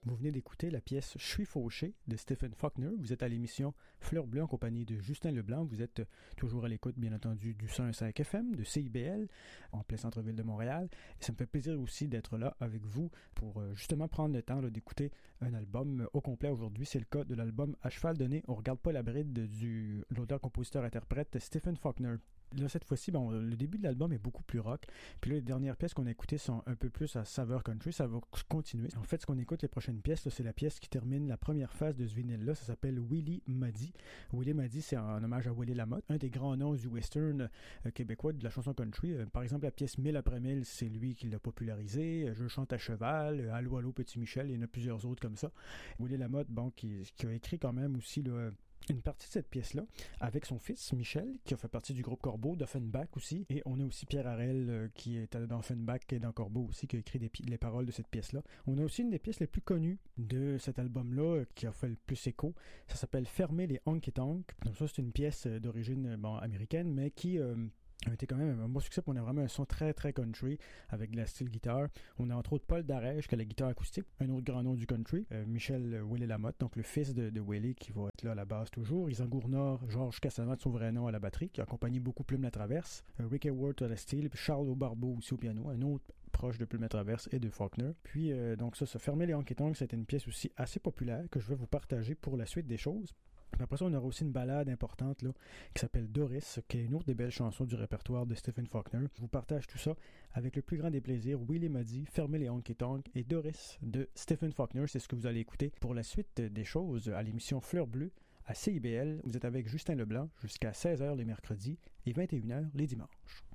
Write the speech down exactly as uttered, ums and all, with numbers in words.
Vous venez d'écouter la pièce « Je suis fauché » de Stephen Faulkner. Vous êtes à l'émission Fleur Bleue en compagnie de Justin Leblanc. Vous êtes toujours à l'écoute, bien entendu, du cent un virgule cinq F M, de C I B L, en plein centre-ville de Montréal. Et ça me fait plaisir aussi d'être là avec vous pour justement prendre le temps là, d'écouter un album au complet aujourd'hui. C'est le cas de l'album « À cheval donné ». On regarde pas la bride de l'auteur-compositeur-interprète Stephen Faulkner. Là, cette fois-ci, bon, le début de l'album est beaucoup plus rock. Puis là, les dernières pièces qu'on a écoutées sont un peu plus à saveur country. Ça va continuer. En fait, ce qu'on écoute, les prochaines pièces, là, c'est la pièce qui termine la première phase de ce vinyle-là. Ça s'appelle Willie Maddy. Willie Maddy, c'est en hommage à Willie Lamotte, un des grands noms du western euh, québécois de la chanson country. Euh, par exemple, la pièce Mille après mille, c'est lui qui l'a popularisé. Euh, Je chante à cheval, euh, Allô, allô, petit Michel. Il y en a plusieurs autres comme ça. Willie Lamotte, bon, qui, qui a écrit quand même aussi, là, une partie de cette pièce-là, avec son fils, Michel, qui a fait partie du groupe Corbeau, d'Offenbach aussi, et on a aussi Pierre Harel, euh, qui est dans Offenbach et dans Corbeau aussi, qui a écrit des pi- les paroles de cette pièce-là. On a aussi une des pièces les plus connues de cet album-là, euh, qui a fait le plus écho. Ça s'appelle « Fermer les honky tonk ». Donc ça, c'est une pièce euh, d'origine bon, américaine, mais qui... Euh, a été quand même un bon succès. On a vraiment un son très très country avec de la style guitare. On a entre autres Paul Darèche qui a la guitare acoustique, un autre grand nom du country, euh, Michel euh, Willie Lamotte, donc le fils de, de Willie qui va être là à la base toujours, Ysan Gournard, Georges Cassavant de son vrai nom à la batterie, qui a accompagné beaucoup Plume Latraverse, euh, Rick Hayward à la style, puis Charles Aubarbeau aussi au piano, un autre proche de Plume Latraverse et de Faulkner. Puis euh, donc ça, se Fermer les honky tonk, c'était une pièce aussi assez populaire que je vais vous partager pour la suite des choses. Après ça, on aura aussi une ballade importante là, qui s'appelle Doris, qui est une autre des belles chansons du répertoire de Stephen Faulkner. Je vous partage tout ça avec le plus grand des plaisirs. Willie Maddy, Fermer les honky tonk et Doris de Stephen Faulkner. C'est ce que vous allez écouter pour la suite des choses à l'émission Fleur Bleue à C I B L. Vous êtes avec Justin Leblanc jusqu'à seize heures les mercredis et vingt et une heures les dimanches.